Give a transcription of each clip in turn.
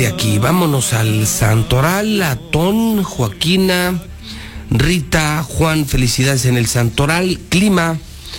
De aquí, vámonos al Santoral, a Ton, Joaquina, Rita, Juan, felicidades en el Santoral. Clima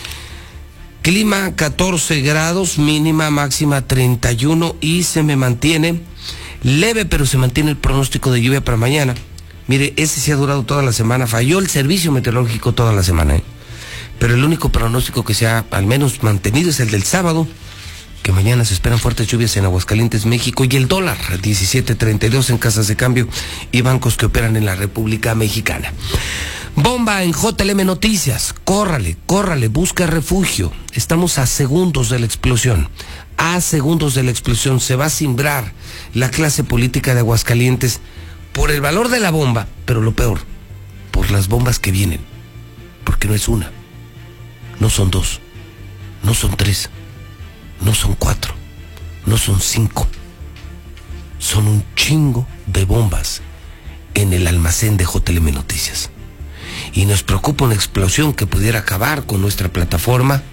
14 grados, mínima, máxima 31 y se me mantiene leve, pero se mantiene el pronóstico de lluvia para mañana. Mire, ese sí ha durado toda la semana, falló el servicio meteorológico toda la semana, pero el único pronóstico que se ha al menos mantenido es el del sábado, que mañana se esperan fuertes lluvias en Aguascalientes, México, y el dólar 17.32 en casas de cambio y bancos que operan en la República Mexicana. Bomba en JLM Noticias, córrale, busca refugio. Estamos a segundos de la explosión, se va a cimbrar la clase política de Aguascalientes por el valor de la bomba, pero lo peor, por las bombas que vienen, porque no es una, no son dos, no son tres, no son 4, no son 5, son un chingo de bombas en el almacén de JLM Noticias. Y nos preocupa una explosión que pudiera acabar con nuestra plataforma.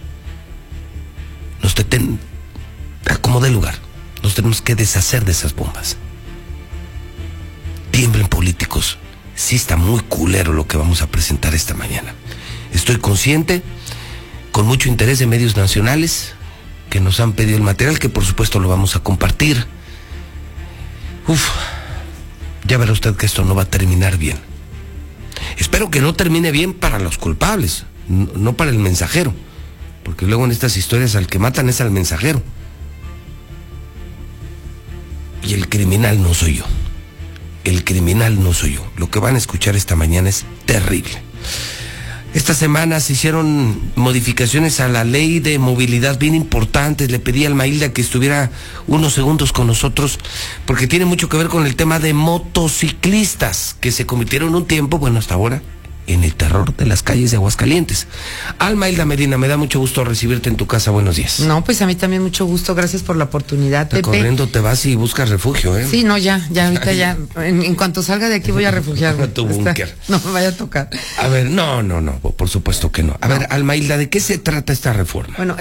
Acomode el lugar, nos tenemos que deshacer de esas bombas. Tiemblen políticos, sí está muy culero lo que vamos a presentar esta mañana. Estoy consciente, con mucho interés de medios nacionales, que nos han pedido el material, que por supuesto lo vamos a compartir. Ya verá usted que esto no va a terminar bien. Espero que no termine bien para los culpables, no para el mensajero, porque luego en estas historias al que matan es al mensajero. Y el criminal no soy yo. Lo que van a escuchar esta mañana es terrible. Esta semana se hicieron modificaciones a la ley de movilidad bien importantes. Le pedí a Almailda que estuviera unos segundos con nosotros porque tiene mucho que ver con el tema de motociclistas que se convirtieron un tiempo, bueno, hasta ahora, en el terror de las calles de Aguascalientes. Almailda Medina, me da mucho gusto recibirte en tu casa. Buenos días. No, pues a mí también mucho gusto. Gracias por la oportunidad, Pepe. Corriendo te vas y buscas refugio, ¿eh? Sí, no, ya, ahorita ya. En cuanto salga de aquí voy a refugiarme. Tu búnker. No me vaya a tocar. A ver, no, por supuesto que no. A ver, Almailda, ¿de qué se trata esta reforma? Bueno,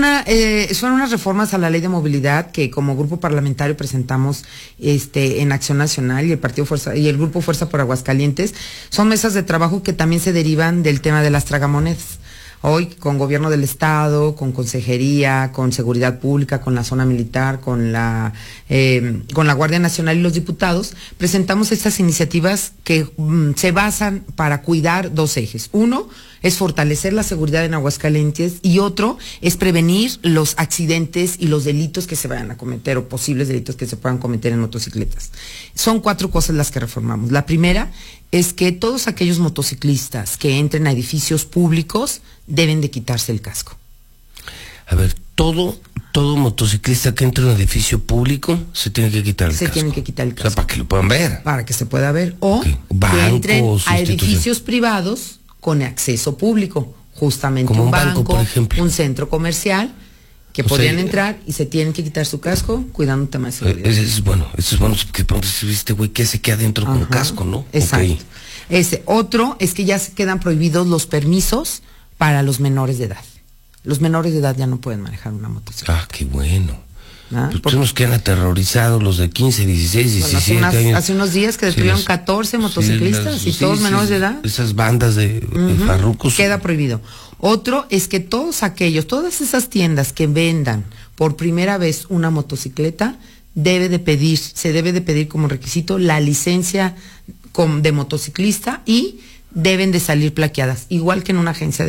son unas reformas a la ley de movilidad que como grupo parlamentario presentamos en Acción Nacional y el Partido Fuerza y el Grupo Fuerza por Aguascalientes. Son mesas de trabajo que también se derivan del tema de las tragamonedas. Hoy, con gobierno del estado, con consejería, con seguridad pública, con la zona militar, con la Guardia Nacional y los diputados, presentamos estas iniciativas que se basan para cuidar dos ejes. Uno es fortalecer la seguridad en Aguascalientes y otro es prevenir los accidentes y los delitos que se vayan a cometer o posibles delitos que se puedan cometer en motocicletas. Son 4 cosas las que reformamos. La primera es que todos aquellos motociclistas que entren a edificios públicos deben de quitarse el casco. A ver, todo motociclista que entre a un edificio público se tiene que quitar el casco. Se tiene que quitar el casco. O sea, para que lo puedan ver. Para que se pueda ver. O que entren a edificios privados con acceso público. Justamente como un banco, por ejemplo. Un centro comercial, que podrían entrar y se tienen que quitar su casco cuidando un tema de seguridad. Eso es bueno, porque este güey que se queda adentro con casco, ¿no? Exacto. Okay. Otro es que ya se quedan prohibidos los permisos para los menores de edad. Los menores de edad ya no pueden manejar una motocicleta. Ah, qué bueno. Pues nos quedan aterrorizados los de 15, 16, 17 años. Hace unos días que detuvieron 14 motociclistas y todos menores de edad. Esas bandas de farrucos. Queda prohibido. Otro es que todas esas tiendas que vendan por primera vez una motocicleta, se debe de pedir como requisito la licencia de motociclista y deben de salir plaqueadas, igual que en una agencia de